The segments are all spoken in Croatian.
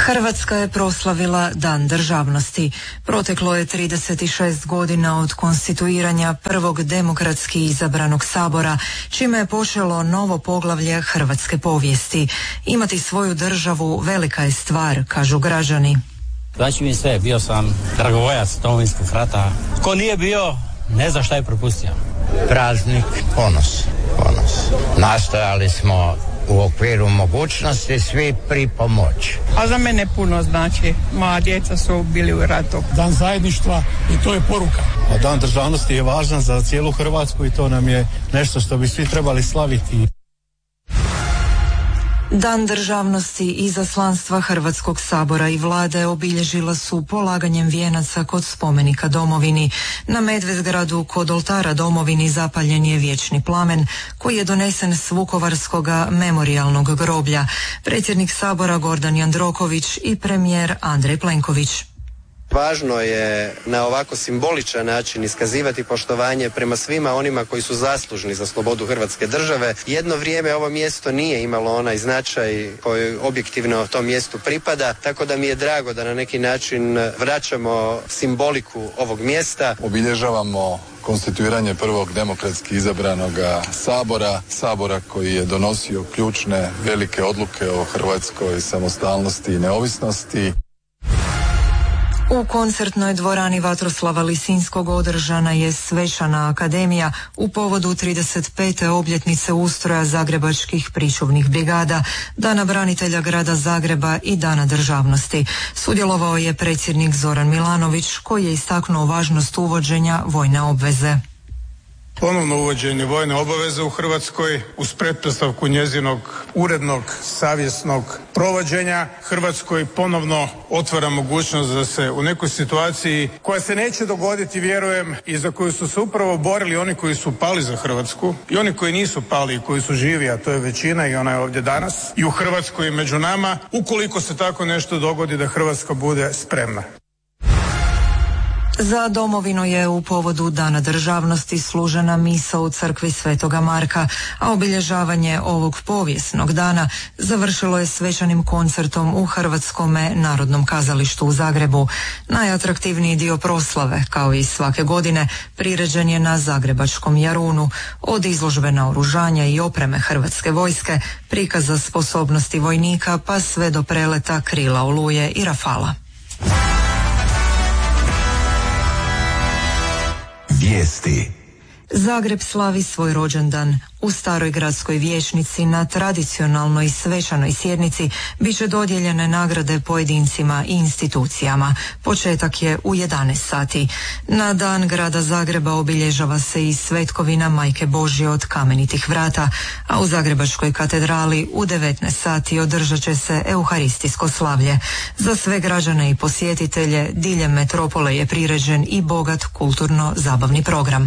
Hrvatska je proslavila Dan državnosti. Proteklo je 36 godina od konstituiranja prvog demokratski izabranog sabora, čime je počelo novo poglavlje hrvatske povijesti. Imati svoju državu velika je stvar, kažu građani. Znači mi sve, bio sam dragovoljac Domovinskog rata. Ko nije bio, ne zna šta je propustio. Praznik, ponos. Nastojali smo u okviru mogućnosti svi pripomoći. A za mene puno znači. Moja djeca su bili u ratu. Dan zajedništva i to je poruka. A Dan državnosti je važan za cijelu Hrvatsku i to nam je nešto što bi svi trebali slaviti. Dan državnosti izaslanstva Hrvatskog sabora i vlade obilježila su polaganjem vijenaca kod spomenika domovini. Na Medvedgradu kod oltara domovini zapaljen je vječni plamen koji je donesen s Vukovarskoga memorijalnog groblja. Predsjednik sabora Gordan Jandroković i premijer Andrej Plenković. Važno je na ovako simboličan način iskazivati poštovanje prema svima onima koji su zaslužni za slobodu Hrvatske države. Jedno vrijeme ovo mjesto nije imalo onaj značaj koji objektivno tom mjestu pripada, tako da mi je drago da na neki način vraćamo simboliku ovog mjesta. Obilježavamo konstituiranje prvog demokratski izabranog sabora koji je donosio ključne velike odluke o hrvatskoj samostalnosti i neovisnosti. U koncertnoj dvorani Vatroslava Lisinskog održana je svečana akademija u povodu 35. obljetnice ustroja zagrebačkih pričuvnih brigada, Dana branitelja grada Zagreba i Dana državnosti. Sudjelovao je predsjednik Zoran Milanović koji je istaknuo važnost uvođenja vojne obveze. Ponovno uvođenje vojne obaveze u Hrvatskoj uz pretpostavku njezinog urednog, savjesnog provođenja Hrvatskoj ponovno otvara mogućnost da se u nekoj situaciji koja se neće dogoditi, vjerujem, i za koju su se upravo borili oni koji su pali za Hrvatsku i oni koji nisu pali i koji su živi, a to je većina i ona je ovdje danas i u Hrvatskoj i među nama, ukoliko se tako nešto dogodi da Hrvatska bude spremna. Za domovinu je u povodu Dana državnosti služena misa u crkvi Svetoga Marka, a obilježavanje ovog povijesnog dana završilo je svečanim koncertom u Hrvatskome narodnom kazalištu u Zagrebu. Najatraktivniji dio proslave, kao i svake godine, priređen je na Zagrebačkom Jarunu. Od izložbe naoružanja i opreme Hrvatske vojske, prikaza sposobnosti vojnika pa sve do preleta krila Oluje i Rafala. Vijesti. Zagreb slavi svoj rođendan. U staroj gradskoj vijećnici na tradicionalnoj svečanoj sjednici bit će dodijeljene nagrade pojedincima i institucijama. Početak je u 11 sati. Na dan grada Zagreba obilježava se i svetkovina Majke Božje od Kamenitih vrata, a u Zagrebačkoj katedrali u 19 sati održat će se euharistijsko slavlje. Za sve građane i posjetitelje diljem metropole je priređen i bogat kulturno-zabavni program.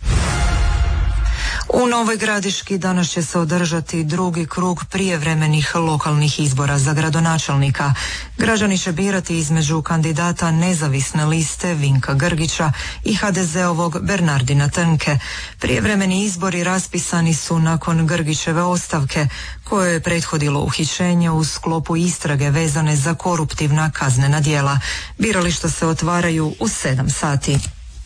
U Novoj Gradiški danas će se održati drugi krug prijevremenih lokalnih izbora za gradonačelnika. Građani će birati između kandidata nezavisne liste Vinka Grgića i HDZ-ovog Bernardina Trnke. Prijevremeni izbori raspisani su nakon Grgićeve ostavke, koje je prethodilo uhićenje u sklopu istrage vezane za koruptivna kaznena djela. Birališta se otvaraju u 7 sati.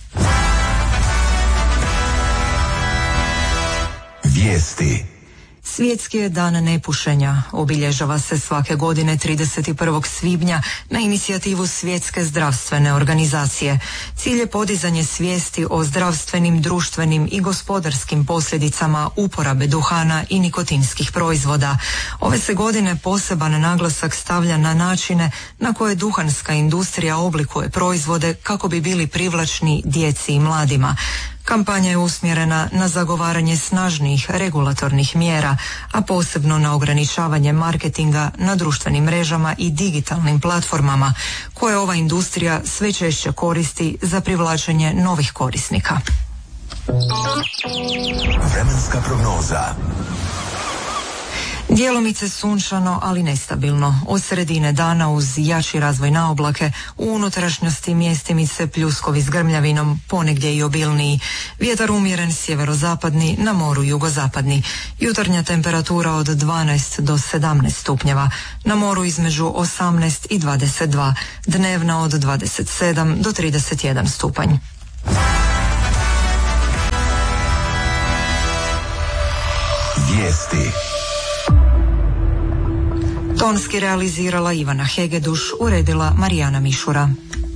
Vijesti. Svjetski je dan nepušenja. Obilježava se svake godine 31. svibnja na inicijativu Svjetske zdravstvene organizacije. Cilj je podizanje svijesti o zdravstvenim, društvenim i gospodarskim posljedicama uporabe duhana i nikotinskih proizvoda. Ove se godine poseban naglasak stavlja na načine na koje duhanska industrija oblikuje proizvode kako bi bili privlačni djeci i mladima. Kampanja je usmjerena na zagovaranje snažnijih regulatornih mjera, a posebno na ograničavanje marketinga na društvenim mrežama i digitalnim platformama, koje ova industrija sve češće koristi za privlačenje novih korisnika. Vremenska prognoza. Djelomice sunčano, ali nestabilno. Od sredine dana uz jači razvoj na oblake, u unutrašnjosti mjestimice pljuskovi s grmljavinom, ponegdje i obilniji. Vjetar umjeren sjeverozapadni, na moru jugozapadni. Jutarnja temperatura od 12 do 17 stupnjeva. Na moru između 18 i 22. Dnevna od 27 do 31 stupanj. Vijesti. Tonski realizirala Ivana Hegeduš, uredila Marijana Mišura.